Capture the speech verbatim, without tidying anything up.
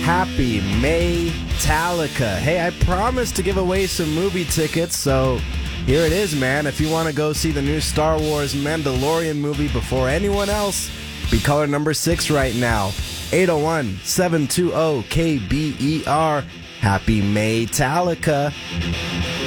Happy Maytallica. Hey, I promised to give away some movie tickets, so here it is, man. If you want to go see the new Star Wars Mandalorian movie before anyone else, be caller number six right now. eight oh one, seven two zero, K B E R. Happy Maytallica.